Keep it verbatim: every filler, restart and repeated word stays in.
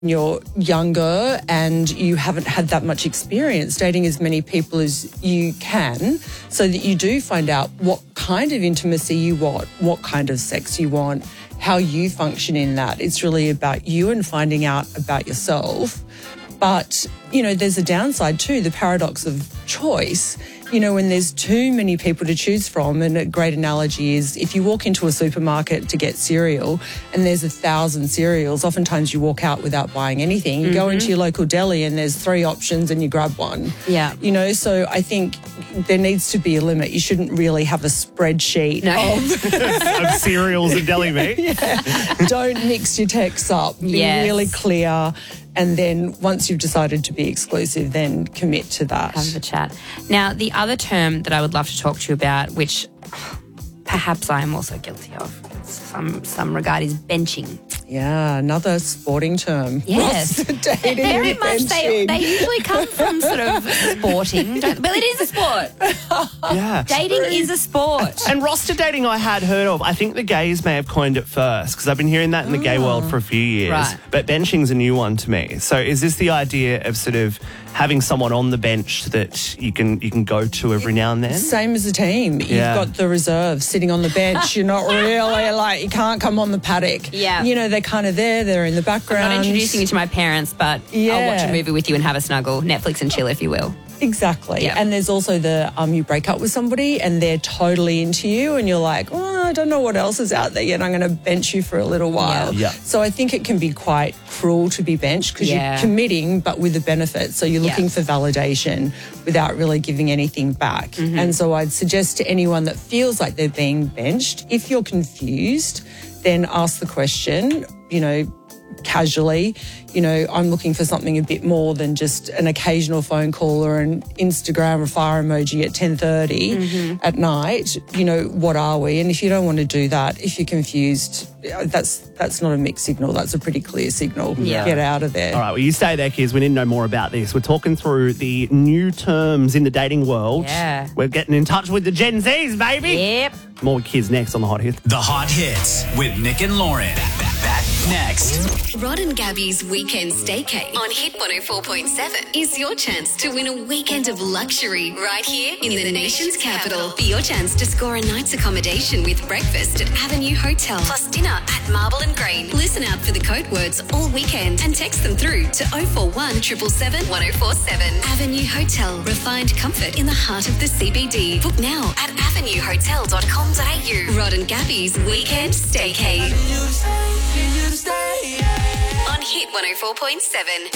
you're younger and you haven't had that much experience dating as many people as you can, so that you do find out what kind of intimacy you want, what kind of sex you want, how you function in that. It's really about you and finding out about yourself. But, you know, there's a downside too, the paradox of choice. You know, when there's too many people to choose from, and a great analogy is if you walk into a supermarket to get cereal and there's a thousand cereals, oftentimes you walk out without buying anything. You mm-hmm. go into your local deli and there's three options and you grab one. Yeah. You know, so I think there needs to be a limit. You shouldn't really have a spreadsheet no. of, of cereals and deli meat. Yeah. Don't mix your texts up. Be yes. really clear. And then once you've decided to be exclusive, then commit to that. Have a chat. Now, the other term that I would love to talk to you about, which perhaps I am also guilty of in some, some regard, is benching. Yeah, another sporting term. Yes. Dating Very and much. They, benching. they usually come from sort of sporting. Don't, well, it is a sport. Yeah. Dating is a sport. And roster dating I had heard of. I think the gays may have coined it first, because I've been hearing that in the gay world for a few years. Right. But benching's a new one to me. So is this the idea of sort of having someone on the bench that you can you can go to every now and then? Same as a team. You've Yeah. got the reserve sitting on the bench. You're not really like, you can't come on the paddock. Yeah. You know, they're kind of there. They're in the background. I'm not introducing you to my parents, but Yeah. I'll watch a movie with you and have a snuggle, Netflix and chill, if you will. Exactly. Yeah. And there's also the um, you break up with somebody and they're totally into you and you're like, oh, I don't know what else is out there yet. I'm going to bench you for a little while. Yeah. Yeah. So I think it can be quite cruel to be benched because Yeah. you're committing but with a benefit. So you're looking Yeah. for validation without really giving anything back. Mm-hmm. And so I'd suggest to anyone that feels like they're being benched, if you're confused, then ask the question, you know, casually, you know, I'm looking for something a bit more than just an occasional phone call or an Instagram or fire emoji at ten thirty mm-hmm. at night. You know, what are we? And if you don't want to do that, if you're confused, that's that's not a mixed signal. That's a pretty clear signal. Yeah. Get out of there. All right, well, you stay there, kids. We need to know more about this. We're talking through the new terms in the dating world. Yeah. We're getting in touch with the Gen Zs, baby. Yep. More with kids next on The Hot Hits. The Hot Hits with Nick and Lauren. Back next. Rod and Gabby's Weekend Staycay on Hit one oh four point seven is your chance to win a weekend of luxury right here in the nation's capital. For your chance to score a night's accommodation with breakfast at Avenue Hotel plus dinner at Marble and Green. Listen out for the code words all weekend and text them through to oh four one, seven seven seven, one oh four seven. Avenue Hotel. Refined comfort in the heart of the C B D. Book now at avenue hotel dot com dot a u. Rod and Gabby's Weekend Staycay on Hit one oh four point seven.